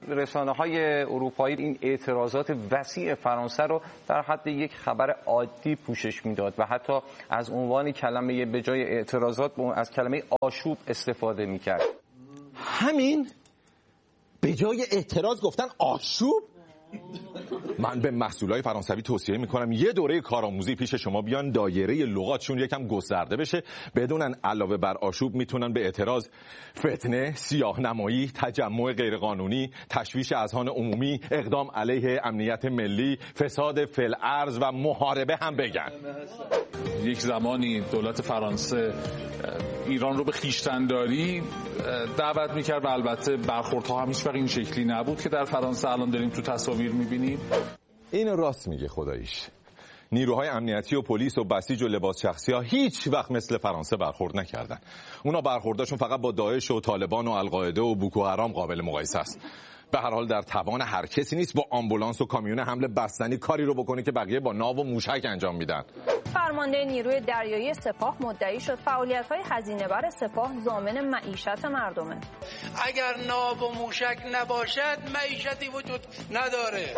رسانه‌های اروپایی این اعتراضات وسیع فرانسه رو در حد یک خبر عادی پوشش میداد و حتی از عنوان کلمه به جای اعتراضات از کلمه آشوب استفاده میکرد. همین به جای اعتراض گفتن آشوب. من به محصولای فرانسوی توصیه میکنم یه دوره کارآموزی پیش شما بیان، دایره لغاتشون یکم گسترده بشه، بدونن علاوه بر آشوب میتونن به اعتراض فتنه، سیاه‌نمایی، تجمع غیرقانونی، تشویش اذهان عمومی، اقدام علیه امنیت ملی، فساد فی الارض و محاربه هم بگن. یک زمانی دولت فرانسه ایران رو به خویشتن‌داری دعوت میکرد و البته برخوردها هم هیچ وقت این شکلی نبود که در فرانسه الان داریم تو تصاویر میبینیم. این راست میگه خداییش. نیروهای امنیتی و پلیس و بسیج و لباس شخصی ها هیچ وقت مثل فرانسه برخورد نکردن. اونا برخورداشون فقط با داعش و طالبان و القاعده و بوکو حرام قابل مقایسه است. به هر حال در توان هر کسی نیست با آمبولانس و کامیون حمل بستنی کاری رو بکنه که بقیه با ناو و موشک انجام میدن. فرمانده نیروی دریایی سپاه مدعی شد فعالیت‌های هزینه‌بر سپاه ضامن معیشت مردمه. اگر ناو و موشک نباشد معیشتی وجود نداره.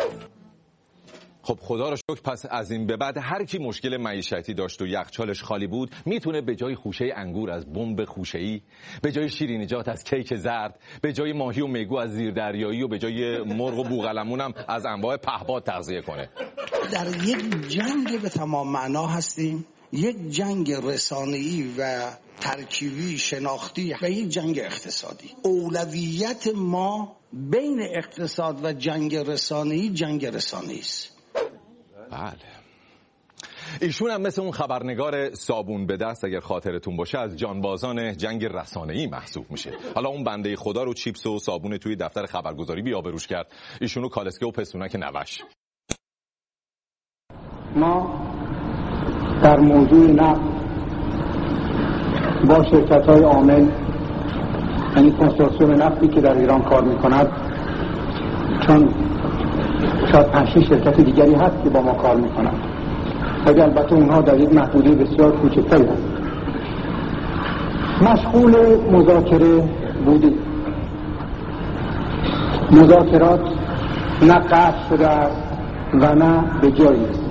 خب خدا رو شکر پس از این به بعد هر کی مشکل معیشتی داشت و یخچالش خالی بود میتونه به جای خوشه انگور از بمب خوشه‌ای، به جای شیرینیجات از کیک زرد، به جای ماهی و میگو از زیردریایی و به جای مرغ و بوقلمون هم از انواع پهپاد تغذیه کنه. در یک جنگ به تمام معنا هستیم، یک جنگ رسانه‌ای و ترکیبی شناختی و یک جنگ اقتصادی. اولویت ما بین اقتصاد و جنگ رسانه‌ای جنگ رسانه‌ای است. بله. ایشون هم مثل اون خبرنگار صابون به دست اگر خاطرتون باشه از جانبازان جنگ رسانه‌ای محسوب میشه. حالا اون بنده خدا رو چیپس و صابون توی دفتر خبرگزاری بی‌آبروش کرد، ایشونو کالسکه و پستونک نوش. ما در موضوع نفت با شرکت‌های عامل، یعنی کنسورسیوم نفتی که در ایران کار می‌کند، چون شاید 5-6 شرکت دیگری هست که با ما کار می‌کنند، ولی البته اونها در یک محدوده بسیار کوچکتری هست. مشغول مذاکره بودیم. مذاکرات نه قطع شده است و نه به جایی است.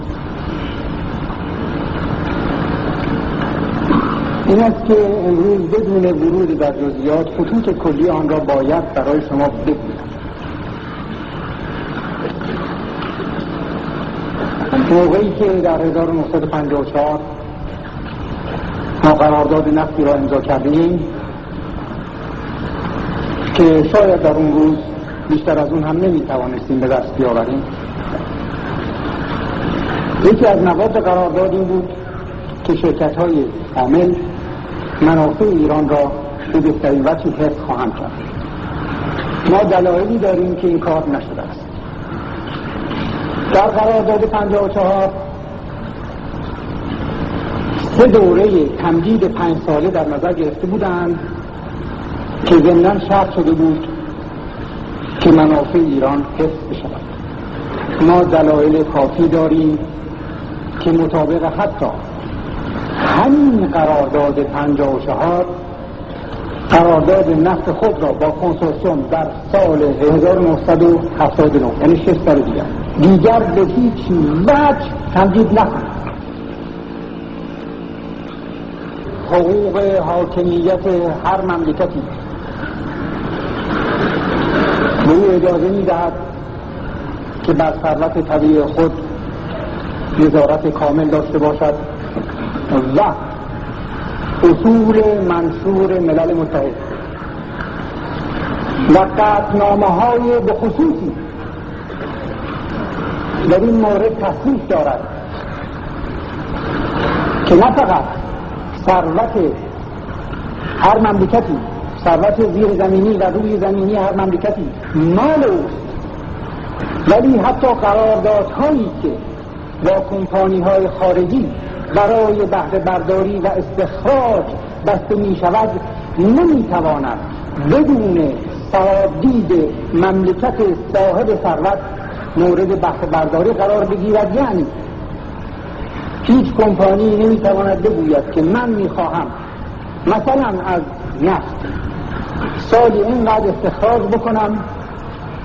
این است که امروز بدون ورود در جزئیات خطوط کلی آن را باید برای شما بگویم. موقعی که در 1954 ما قرارداد نفتی را امضا کردیم که شاید در اون روز بیشتر از اون هم نمیتوانستیم به دست بیاوریم، یکی از مواد قرارداد این بود که شرکت‌های عامل منافع ایران را به بهترین وجه حفظ خواهند کرد. ما دلایلی داریم که این کار نشده است. در قرارداد 54 3 دوره تمدید 5 ساله در نظر گرفته بودند که ضمناً شرط شده بود که منافع ایران حفظ بشود. ما دلایل کافی داریم که مطابق حتی همین قرارداد 54 قرارداد نفت خود را با کنسورسیوم در سال 1979 یعنی 6 سال دیگر به هیچ وجه تمدید نکنند. حقوق حاکمیت هر مملکتی به او اجازه می‌دهد که بر ثروت طبیعی خود نظارت کامل داشته باشد و اصول منشور ملل متحد و قطعنامه‌های به خصوصی در این مورد تصریح دارد که نه فقط ثروت هر مملکتی، ثروت زیر زمینی و روی زمینی هر مملکتی مال اوست، ولی حتی قراردادهایی که با کمپانی‌های خارجی برای بهره برداری و استخراج بسته می شود نمیتواند بدون صادید مملکت صاحب ثروت مورد بهره برداری قرار بگیرد. یعنی هیچ کمپانی نمیتواند بگوید که من میخواهم مثلا از نفت سالی اینقدر استخراج بکنم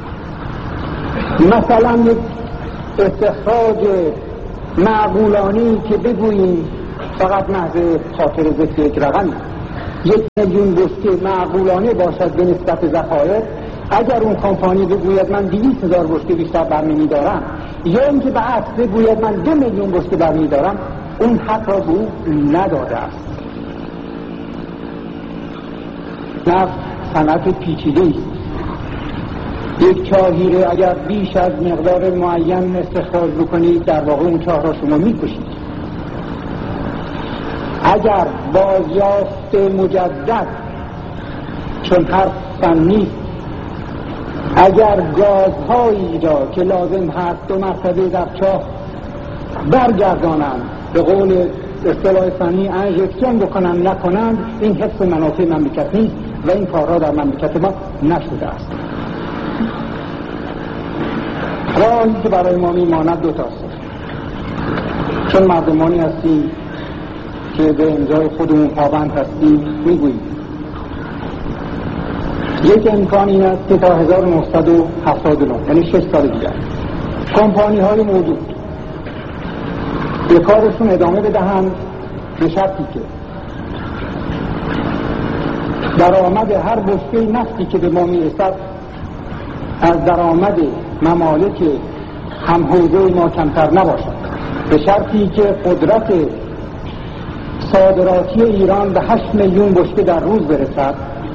مثلا یک استخراج معقولانی که بگوییم فقط محض خاطر ذکر یک رقمی 1,000,000 بشکه معقولانه باشد به نسبت ذخایر، اگر اون کمپانی بگوید من 200,000 بشکه بیشتر برنمی دارم، یا اینکه به عکس بگوید من 2,000,000 بشکه برنمی دارم، اون حق را به او نداده است. نفت صنعت پیچیده است. یک چاهیره اگر بیش از مقدار معین استخراج بکنید در واقع اون چاه را شما میکشید. اگر بازیافت مجدد، چون هر فنی اگر گازهایی را که لازم هست 2 مرتبه در چاه برگردانند، به قول اصطلاح فنی انژکشن بکنند نکنند، این حفظ منافع مملکت نیست و این کارها در مملکت ما نشده است. راهی که برای ما میماند 2 تاست. چون مردمانی هستیم که به امضای خودمون پابند هستیم، میگوییم یک امکان این است که تا 1979 یعنی 6 سال دیگر کمپانی های موجود به کارشون ادامه بدهند، به شرطی که درآمد هر بشکه نفتی که به ما میرسد از درآمد ممالک همحوزه ما کمتر نباشد، به شرطی که قدرت صادراتی ایران به 8,000,000 بشکه در روز برسد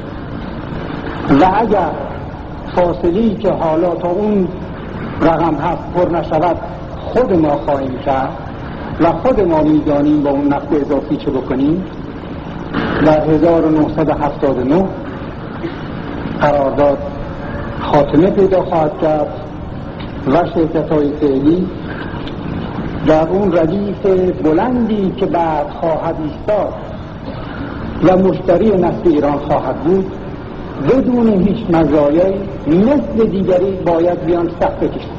و اگر فاصله‌ای که حالا تا اون رقم هست پر نشود خود ما خواهیم کرد و خود ما میدانیم با اون نفت اضافی چه بکنیم. در 1979 قرارداد خاتمه پیدا خواهد کرد و شرکت‌های فعلی در اون ردیف بلندی که بعد خواهد ایستاد و مشتری نفت ایران خواهد بود بدون هیچ مزایایی مثل دیگری باید بیان صف بکشند،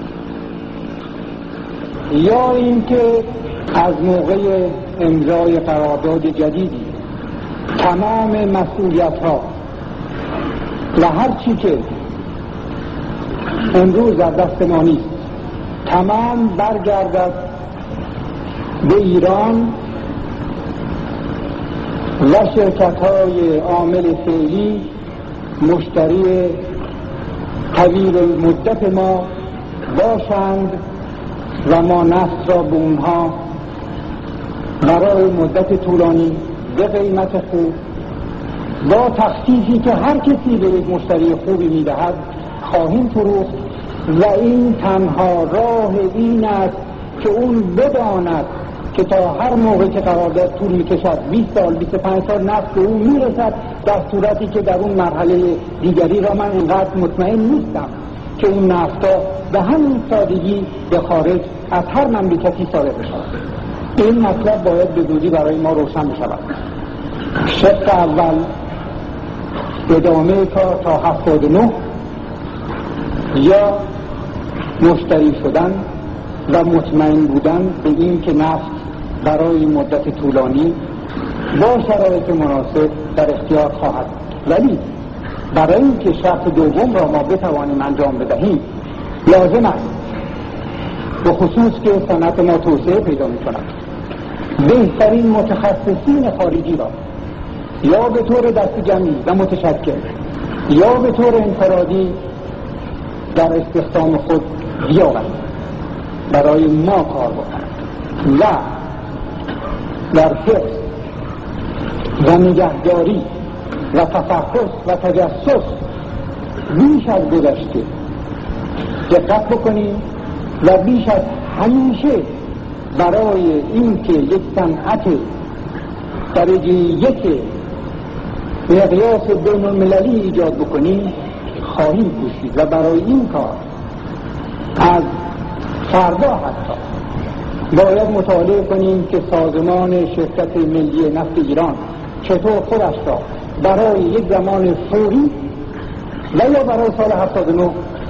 یا اینکه از موقع امضای قرارداد جدیدی تمام مسئولیت‌ها و هر چی که امروز در دست ما نیست تمام برگردد به ایران و شرکت‌های عامل فعلی مشتری طویل المدت ما باشند و ما نفت را به اونها برای مدت طولانی به قیمت خوب با تخفیفی که هر کسی به یک مشتری خوبی میدهد خواهیم فروخت و این تنها راه این است که اون بداند که تا هر موقع که قرارداد طول میکشد 20 سال 25 سال نفت به اون میرسد، در صورتی که در اون مرحله دیگری را من اینقدر مطمئن نیستم که اون نفت‌ها به همین سادگی به خارج از هر مملکتی صادر بشود. این مطلب باید به زودی برای ما روشن بشود. شق اول ادامه کار تا 79 یا مشتری شدن و مطمئن بودن به این که نفت برای مدت طولانی با شرایط مناسب در اختیار خواهد. ولی برای اینکه شرط دوم را ما بتوانیم انجام بدهیم لازم است به خصوص که صنعت ما توسعه پیدا می‌کند بهترین متخصصین خارجی را یا به طور دست جمعی و متشکل یا به طور انفرادی در استخدام خود بیاورند، برای ما کار بکنند و در حفظ و نگهداری و تفحص و تجسس بیش از گذشته دقت بکنیم و بیش از همیشه برای اینکه یک صنعت درجه 1 مقیاس بین المللی ایجاد بکنیم خواهیم کوشید و برای این کار از فردا حتی باید مطالعه کنیم که سازمان شرکت ملی نفت ایران چطور خودش را برای یک زمان فوری و یا برای سال 79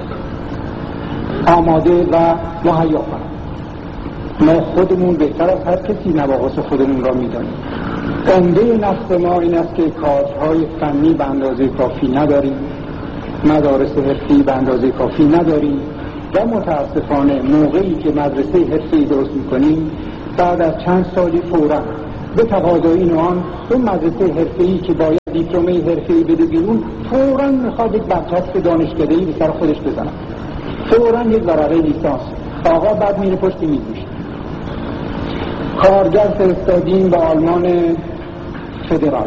آماده و مهیا کنیم. ما خودمون بهتر از هر کسی نواقص خودمون را میدانیم. عمده نفت ما این است که کادرهای فنی به اندازه کافی نداریم، مدارس حرفی به اندازه کافی نداریم و متاسفانه موقعی که مدرسه حرفه‌ای درست میکنیم بعد از چند سالی فوراً به تقاضای نوعان اون مدرسه حرفه‌ای که باید دیپلمه حرفه‌ای بده بیرون فوراً میخواد یک برچسب دانشکده‌ای به سر خودش بزنه، فوراً یک ورقه لیسانس. آقا بعد میره پشت میزش. کارگر فرستادیم به آلمان فدرال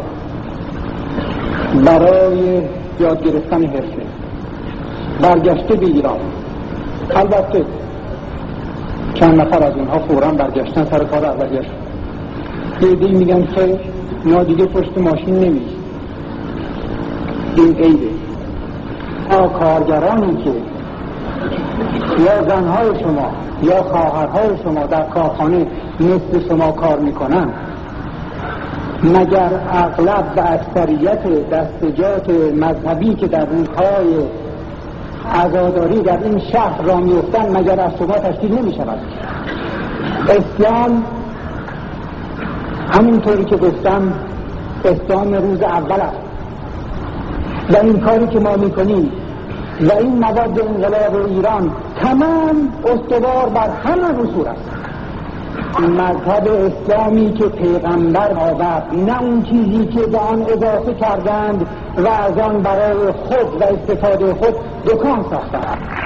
برای یاد گرفتن حرفه، برگشته به ایران. البته چند نفر از اونها فوراً برگشتن سر کار اولیه‌شون. دیدی میگن که ما دیگه پشت ماشین نمیشیم. این عیبه. کارگرانی که یا زنهای شما یا خواهرهای شما در کارخانه مثل شما کار میکنن، مگر اغلب و اکثریت دستجات مذهبی که در روزهای عزاداری در این شهر را میفتن مگر از شما تشکیل نمیشود؟ اسلام همونطوری که گفتم اسلام روز اول است و این کاری که ما میکنیم و این مواد انقلاب ایران تمام استوار بر همه رسول است. مذهب اسلامی که پیغمبر آورد، نه اون چیزی که به آن اضافه کردند و از آن برای خود و استفاده خود دکان ساختند.